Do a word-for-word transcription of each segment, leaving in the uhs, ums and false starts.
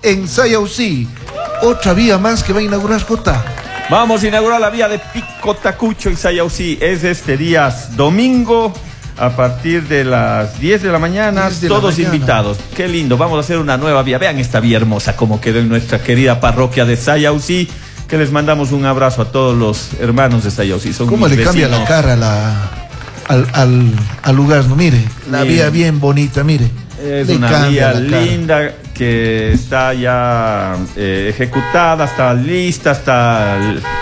en Sayausí. Otra vía más que va a inaugurar Jota. Vamos a inaugurar la vía de Picotacucho en Sayausí. Es este día domingo a partir de las diez de la mañana. De todos la mañana. Invitados. Qué lindo. Vamos a hacer una nueva vía. Vean esta vía hermosa como quedó en nuestra querida parroquia de Sayausí. Que les mandamos un abrazo a todos los hermanos de Sayausí. Son ¿Cómo le vecinos. Cambia la cara la, al, al, al lugar? No, mire, la bien. Vía bien bonita, mire. Es le una vía linda que está ya eh, ejecutada, está lista, está,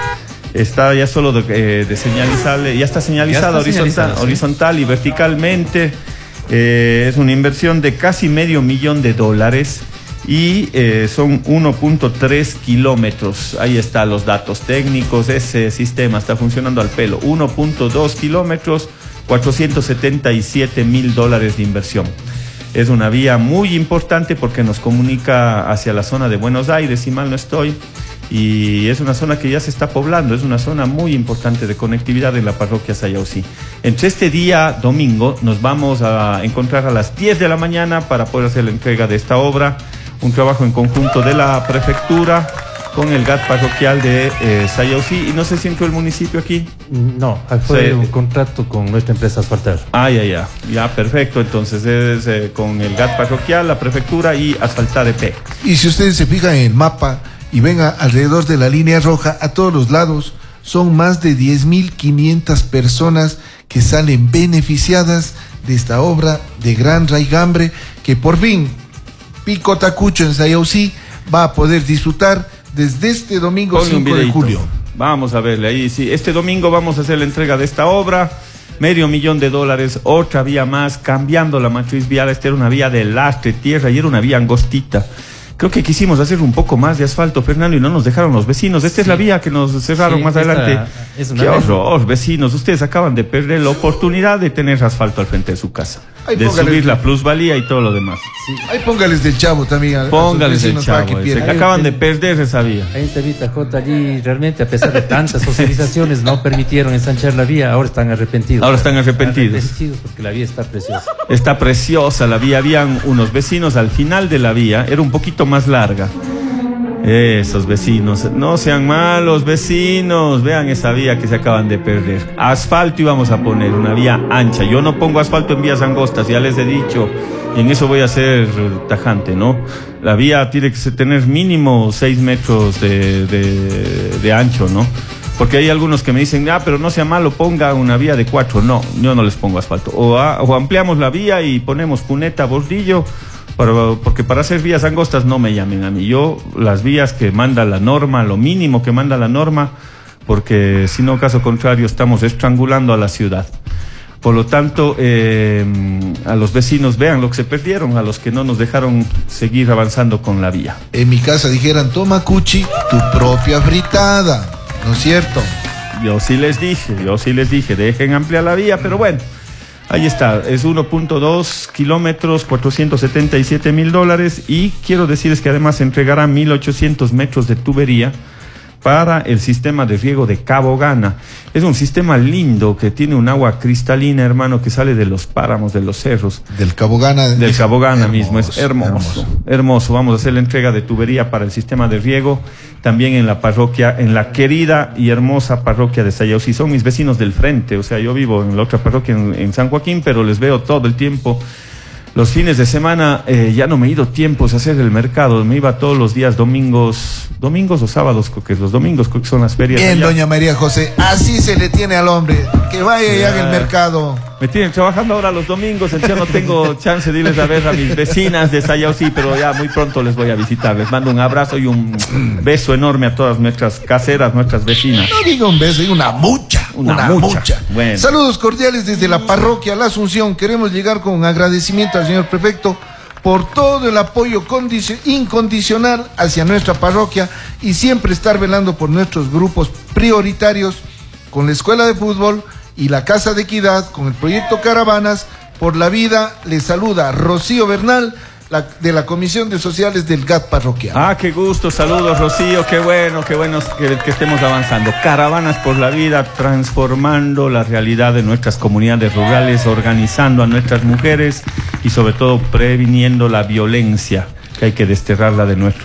está ya solo de, eh, de señalizable, ya está señalizada, ya está horizontal, señalizada, sí. horizontal y verticalmente. Eh, es una inversión de casi medio millón de dólares. Y eh, son uno punto tres kilómetros. Ahí están los datos técnicos. Ese sistema está funcionando al pelo. uno punto dos kilómetros, cuatrocientos setenta y siete mil dólares de inversión. Es una vía muy importante porque nos comunica hacia la zona de Buenos Aires, si mal no estoy. Y es una zona que ya se está poblando. Es una zona muy importante de conectividad en la parroquia Sayausí. Entre este día domingo nos vamos a encontrar a las diez de la mañana para poder hacer la entrega de esta obra. Un trabajo en conjunto de la prefectura con el G A T parroquial de eh, Sayausí. Y no sé si entró el municipio aquí. No, fue sí. un contrato con nuestra empresa Asfaltar. Ah, ya, ya. Ya, perfecto. Entonces es eh, con el G A T parroquial, la prefectura y Asfaltar E P. Y si ustedes se fijan en el mapa y ven a, alrededor de la línea roja, a todos los lados, son más de diez mil quinientas personas que salen beneficiadas de esta obra de gran raigambre que por fin Picotacucho en Sayausí va a poder disfrutar desde este domingo cinco de julio. Vamos a verle ahí, sí. Este domingo vamos a hacer la entrega de esta obra. Medio millón de dólares, otra vía más, cambiando la matriz vial. Esta era una vía de lastre, tierra, y era una vía angostita. Creo que quisimos hacer un poco más de asfalto, Fernando, y no nos dejaron los vecinos. Esta sí. es la vía que nos cerraron sí, más adelante. Es una Qué horror, vecinos. Ustedes acaban de perder la oportunidad de tener asfalto al frente de su casa. Ahí de subir el... la plusvalía y todo lo demás. Sí. Ahí póngales del chavo también. Póngales del chavo. Se acaban de perder esa vía. Ahí te evita, Jota, allí realmente a pesar de tantas socializaciones no permitieron ensanchar la vía. Ahora están arrepentidos. Ahora están arrepentidos. Arrepentidos porque la vía está preciosa. Está preciosa la vía. Habían unos vecinos al final de la vía. Era un poquito más larga. Esos vecinos, no sean malos vecinos, vean esa vía que se acaban de perder. Asfalto íbamos a poner, una vía ancha. Yo no pongo asfalto en vías angostas, ya les he dicho, y en eso voy a ser tajante, ¿no? La vía tiene que tener mínimo seis metros de, de, de ancho, ¿no? Porque hay algunos que me dicen, ah, pero no sea malo, ponga una vía de cuatro. No, yo no les pongo asfalto. O, a, o ampliamos la vía y ponemos cuneta, bordillo. Para, porque para hacer vías angostas no me llamen a mí. Yo las vías que manda la norma, lo mínimo que manda la norma, porque si no, caso contrario, estamos estrangulando a la ciudad. Por lo tanto, eh, a los vecinos vean lo que se perdieron, a los que no nos dejaron seguir avanzando con la vía. En mi casa dijeran, toma Cuchi, tu propia fritada, ¿no es cierto? Yo sí les dije, yo sí les dije, dejen ampliar la vía, pero bueno. Ahí está, es uno punto dos kilómetros, cuatrocientos setenta y siete mil dólares y quiero decirles que además se entregarán mil ochocientos metros de tubería para el sistema de riego de Cabo Gana. Es un sistema lindo que tiene un agua cristalina, hermano, que sale de los páramos, de los cerros. Del Cabo Gana. Del Cabo Gana mismo, es hermoso, hermoso. Hermoso, vamos a hacer la entrega de tubería para el sistema de riego, también en la parroquia, en la querida y hermosa parroquia de Sayausí. Son mis vecinos del frente, o sea, yo vivo en la otra parroquia en, en San Joaquín, pero les veo todo el tiempo. Los fines de semana eh, ya no me he ido tiempos a hacer el mercado, me iba todos los días, domingos, domingos o sábados, creo que los domingos creo que son las ferias. Bien, allá. Doña María José, así se le tiene al hombre, que vaya y haga el mercado. Me tienen trabajando ahora los domingos, entonces no tengo chance de irles a ver a mis vecinas de Sayausí, pero ya muy pronto les voy a visitar. Les mando un abrazo y un beso enorme a todas nuestras caseras, nuestras vecinas. No diga un beso, diga una mucha, una, una mucha. mucha. Bueno. Saludos cordiales desde la parroquia La Asunción. Queremos llegar con agradecimiento al señor prefecto por todo el apoyo incondicional hacia nuestra parroquia y siempre estar velando por nuestros grupos prioritarios con la escuela de fútbol y la Casa de Equidad, con el proyecto Caravanas por la Vida. Les saluda Rocío Bernal, la, de la Comisión de Sociales del G A T parroquial. Ah, qué gusto, saludos Rocío, qué bueno, qué bueno que, que estemos avanzando. Caravanas por la Vida, transformando la realidad de nuestras comunidades rurales, organizando a nuestras mujeres y sobre todo previniendo la violencia, que hay que desterrarla de nuestro